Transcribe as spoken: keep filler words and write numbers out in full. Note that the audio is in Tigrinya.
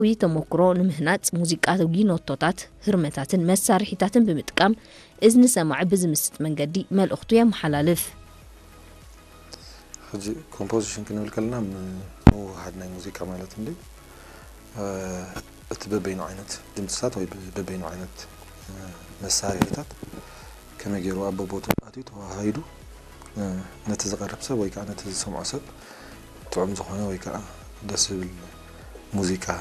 ተሞክሮ ንምህናጽ ሙዚቃዊ ኖቶታት ህርመታትን መሳርሒታትን ብምጥቃም እዝኒ ሰማዕ ብዝምስጥ መንገዲ መልእኽቱ የመሓላልፍ ሕጂ ኮምፖዚሽን ክንብል ከለና ንውሃድ ናይ ሙዚቃ ማለት እንዴ እቲ በበይኑ ዓይነት ድምፅታት ወይ በበይኑ ዓይነት መሳርሒታት ከመይ ገይሩ ኣብ ቦታኡ ኣትዩ ተዋሃይዱ ነቲ ዝቐርብ ሰብ ወይ ከዓ ነቲ ዝሰምዖ ሰብ ጥዑም ዝኾነ ወይ ከዓ ደስ ዝብል ሙዚቃ